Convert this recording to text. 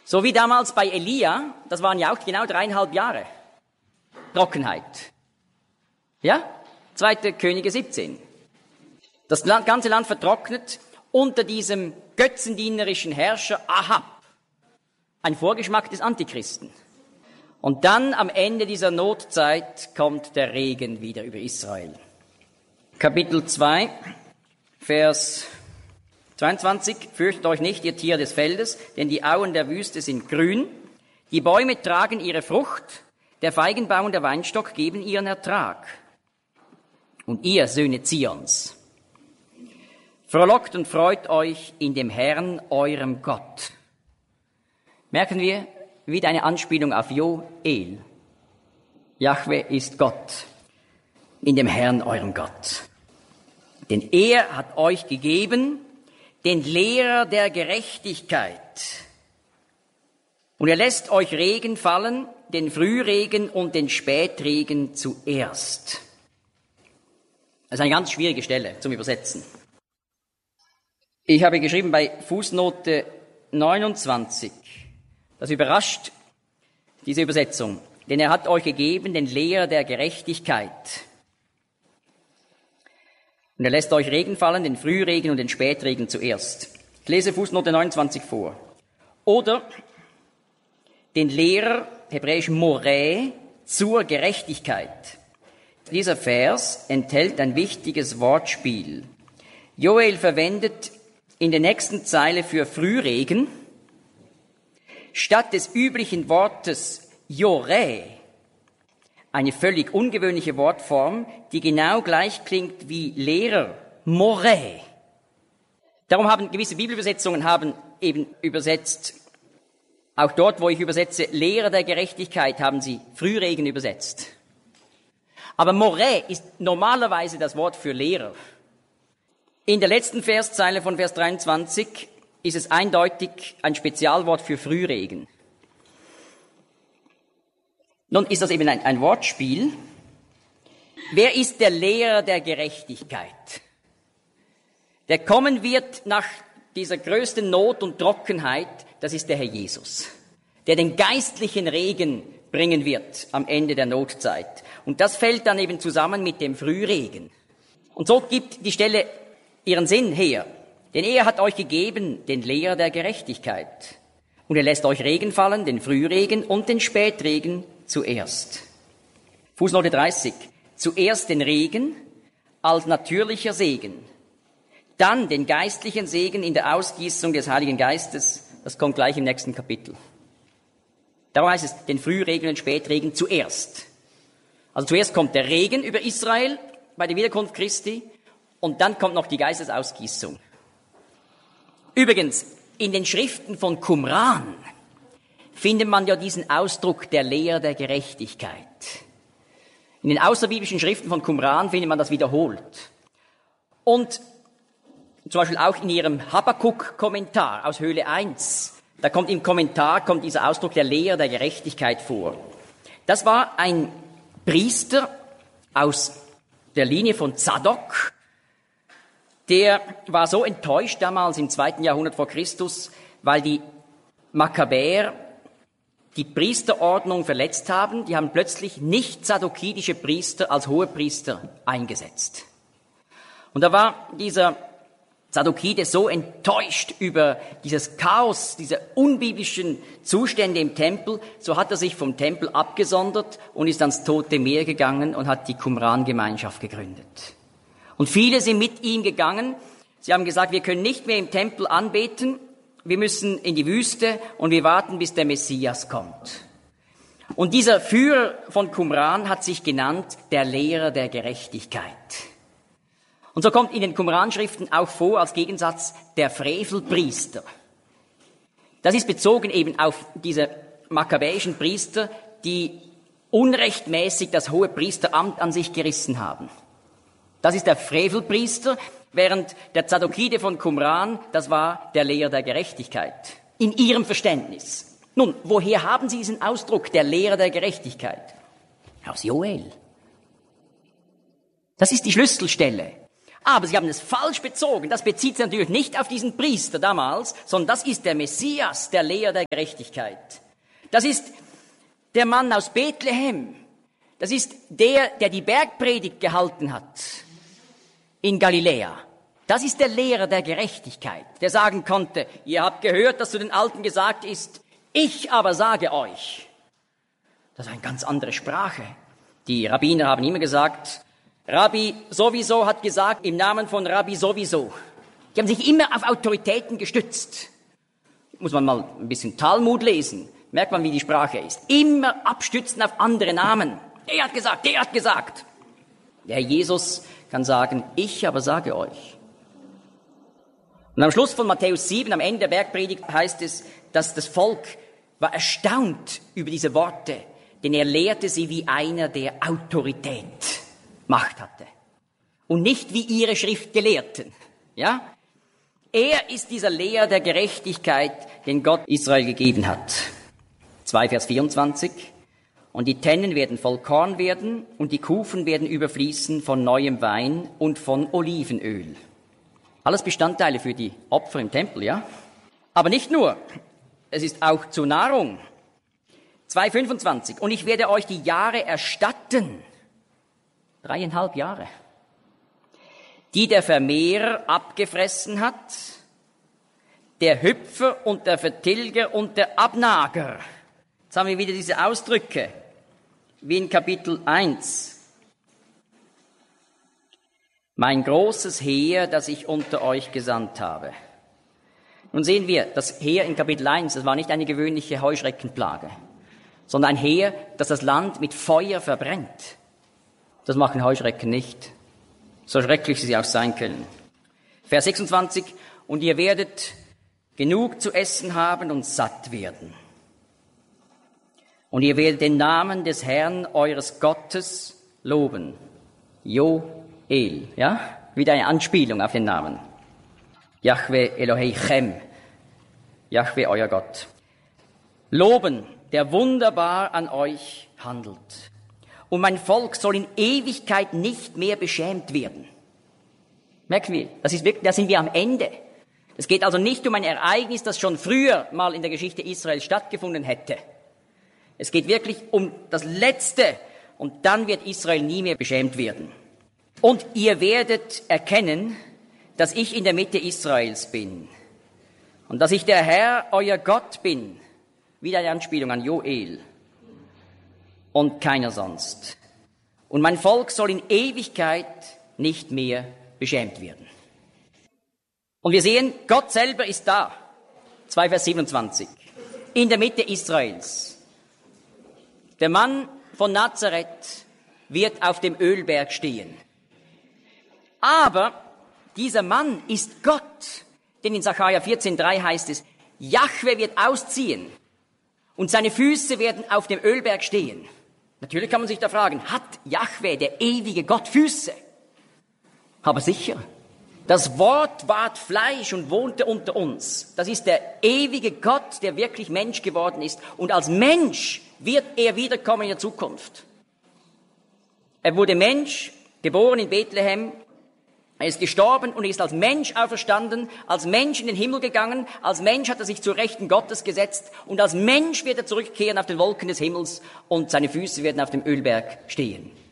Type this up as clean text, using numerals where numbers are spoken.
So wie damals bei Elia, das waren ja auch genau 3,5 Jahre Trockenheit. Ja? 2. Könige 17. Das ganze Land vertrocknet unter diesem götzendienerischen Herrscher Ahab. Ein Vorgeschmack des Antichristen. Und dann am Ende dieser Notzeit kommt der Regen wieder über Israel. Kapitel 2, Vers 22. Fürchtet euch nicht, ihr Tiere des Feldes, denn die Auen der Wüste sind grün. Die Bäume tragen ihre Frucht, der Feigenbaum und der Weinstock geben ihren Ertrag. Und ihr, Söhne Zions, frohlockt und freut euch in dem Herrn, eurem Gott. Merken wir wieder eine Anspielung auf Joel. Jahwe ist Gott, in dem Herrn, eurem Gott. Denn er hat euch gegeben, den Lehrer der Gerechtigkeit. Und er lässt euch Regen fallen, den Frühregen und den Spätregen zuerst. Das ist eine ganz schwierige Stelle zum Übersetzen. Ich habe geschrieben bei Fußnote 29, das überrascht diese Übersetzung, denn er hat euch gegeben den Lehrer der Gerechtigkeit. Und er lässt euch Regen fallen, den Frühregen und den Spätregen zuerst. Ich lese Fußnote 29 vor. Oder den Lehrer, hebräisch Morä, zur Gerechtigkeit. Dieser Vers enthält ein wichtiges Wortspiel. Joel verwendet in der nächsten Zeile für Frühregen statt des üblichen Wortes Jorä eine völlig ungewöhnliche Wortform, die genau gleich klingt wie Lehrer, Morä. Darum haben gewisse Bibelübersetzungen eben übersetzt, auch dort, wo ich übersetze, Lehrer der Gerechtigkeit, haben sie Frühregen übersetzt. Aber Morä ist normalerweise das Wort für Lehrer. In der letzten Verszeile von Vers 23 ist es eindeutig ein Spezialwort für Frühregen. Nun ist das eben ein Wortspiel. Wer ist der Lehrer der Gerechtigkeit? Der kommen wird nach dieser größten Not und Trockenheit, das ist der Herr Jesus, der den geistlichen Regen bringen wird am Ende der Notzeit. Und das fällt dann eben zusammen mit dem Frühregen. Und so gibt die Stelle ihren Sinn her. Denn er hat euch gegeben den Lehrer der Gerechtigkeit. Und er lässt euch Regen fallen, den Frühregen und den Spätregen zuerst. Fußnote 30. Zuerst den Regen als natürlicher Segen. Dann den geistlichen Segen in der Ausgießung des Heiligen Geistes. Das kommt gleich im nächsten Kapitel. Darum heißt es, den Frühregen und Spätregen zuerst. Also zuerst kommt der Regen über Israel bei der Wiederkunft Christi und dann kommt noch die Geistesausgießung. Übrigens, in den Schriften von Qumran findet man ja diesen Ausdruck der Lehrer der Gerechtigkeit. In den außerbiblischen Schriften von Qumran findet man das wiederholt. Und zum Beispiel auch in ihrem Habakkuk-Kommentar aus Höhle 1, da kommt im Kommentar dieser Ausdruck der Lehrer der Gerechtigkeit vor. Das war ein Priester aus der Linie von Zadok, der war so enttäuscht damals im 2. Jahrhundert vor Christus, weil die Makkabäer die Priesterordnung verletzt haben. Die haben plötzlich nicht sadokidische Priester als Hohepriester eingesetzt. Und da war dieser Sadokide so enttäuscht über dieses Chaos, diese unbiblischen Zustände im Tempel, so hat er sich vom Tempel abgesondert und ist ans Tote Meer gegangen und hat die Qumran-Gemeinschaft gegründet. Und viele sind mit ihm gegangen. Sie haben gesagt, wir können nicht mehr im Tempel anbeten, wir müssen in die Wüste und wir warten, bis der Messias kommt. Und dieser Führer von Qumran hat sich genannt, der Lehrer der Gerechtigkeit. Und so kommt in den Qumran-Schriften auch vor als Gegensatz der Frevelpriester. Das ist bezogen eben auf diese makkabäischen Priester, die unrechtmäßig das hohe Priesteramt an sich gerissen haben. Das ist der Frevelpriester, während der Zadokide von Qumran, das war der Lehrer der Gerechtigkeit. In ihrem Verständnis. Nun, woher haben Sie diesen Ausdruck, der Lehrer der Gerechtigkeit? Aus Joel. Das ist die Schlüsselstelle. Aber sie haben es falsch bezogen. Das bezieht sich natürlich nicht auf diesen Priester damals, sondern das ist der Messias, der Lehrer der Gerechtigkeit. Das ist der Mann aus Bethlehem. Das ist der die Bergpredigt gehalten hat in Galiläa. Das ist der Lehrer der Gerechtigkeit, der sagen konnte, ihr habt gehört, dass zu den Alten gesagt ist, ich aber sage euch. Das ist eine ganz andere Sprache. Die Rabbiner haben immer gesagt, Rabbi sowieso hat gesagt, im Namen von Rabbi sowieso. Die haben sich immer auf Autoritäten gestützt. Muss man mal ein bisschen Talmud lesen, merkt man, wie die Sprache ist. Immer abstützen auf andere Namen. Der hat gesagt, der hat gesagt. Der Herr Jesus kann sagen, ich aber sage euch. Und am Schluss von Matthäus 7, am Ende der Bergpredigt, heißt es, dass das Volk war erstaunt über diese Worte, denn er lehrte sie wie einer, der Autorität, Macht hatte. Und nicht wie ihre Schriftgelehrten. Ja? Er ist dieser Lehrer der Gerechtigkeit, den Gott Israel gegeben hat. 2 Vers 24. Und die Tennen werden voll Korn werden und die Kufen werden überfließen von neuem Wein und von Olivenöl. Alles Bestandteile für die Opfer im Tempel, ja? Aber nicht nur. Es ist auch zur Nahrung. 2,25. Und ich werde euch die Jahre erstatten. 3,5 Jahre. Die der Vermehrer abgefressen hat, der Hüpfer und der Vertilger und der Abnager. Jetzt haben wir wieder diese Ausdrücke, wie in Kapitel 1. Mein großes Heer, das ich unter euch gesandt habe. Nun sehen wir, das Heer in Kapitel 1, das war nicht eine gewöhnliche Heuschreckenplage, sondern ein Heer, das das Land mit Feuer verbrennt. Das machen Heuschrecken nicht, so schrecklich sie auch sein können. Vers 26, und ihr werdet genug zu essen haben und satt werden. Und ihr werdet den Namen des Herrn, eures Gottes, loben. Joel, ja? Wieder eine Anspielung auf den Namen. Jahwe Elohechem, Jahwe euer Gott. Loben, der wunderbar an euch handelt. Und mein Volk soll in Ewigkeit nicht mehr beschämt werden. Merken wir, das ist wirklich, da sind wir am Ende. Es geht also nicht um ein Ereignis, das schon früher mal in der Geschichte Israels stattgefunden hätte. Es geht wirklich um das Letzte und dann wird Israel nie mehr beschämt werden. Und ihr werdet erkennen, dass ich in der Mitte Israels bin und dass ich der Herr, euer Gott bin. Wieder eine Anspielung an Joel. Und keiner sonst. Und mein Volk soll in Ewigkeit nicht mehr beschämt werden. Und wir sehen, Gott selber ist da. 2 Vers 27. In der Mitte Israels. Der Mann von Nazareth wird auf dem Ölberg stehen. Aber dieser Mann ist Gott. Denn in Sacharja 14,3 heißt es, Jahwe wird ausziehen und seine Füße werden auf dem Ölberg stehen. Natürlich kann man sich da fragen, hat Jahwe, der ewige Gott, Füße? Aber sicher. Das Wort ward Fleisch und wohnte unter uns. Das ist der ewige Gott, der wirklich Mensch geworden ist. Und als Mensch wird er wiederkommen in der Zukunft. Er wurde Mensch, geboren in Bethlehem. Er ist gestorben und ist als Mensch auferstanden, als Mensch in den Himmel gegangen, als Mensch hat er sich zur Rechten Gottes gesetzt und als Mensch wird er zurückkehren auf den Wolken des Himmels und seine Füße werden auf dem Ölberg stehen.